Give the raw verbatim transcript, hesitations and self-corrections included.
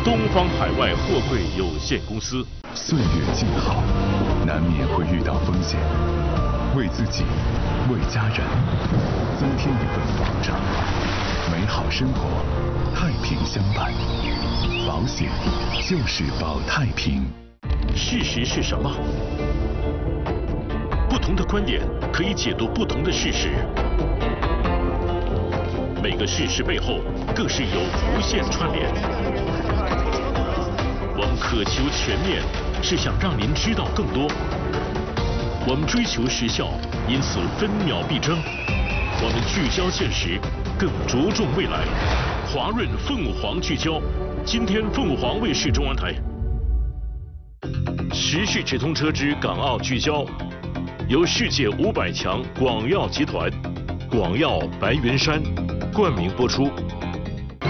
东方海外货柜有限公司。 岁月静好，难免会遇到风险，为自己，为家人，增添一份保障，美好生活，太平相伴。保险就是保太平。 事实是什么？不同的观点可以解读不同的事实，每个事实背后更是有无限串联。我们渴求全面，是想让您知道更多。我们追求时效，因此分秒必争。我们聚焦现实，更着重未来。华润凤凰聚焦，今天凤凰卫视中文台。时事直通车之港澳聚焦，由世界五百强广药集团、广药白云山冠名播出。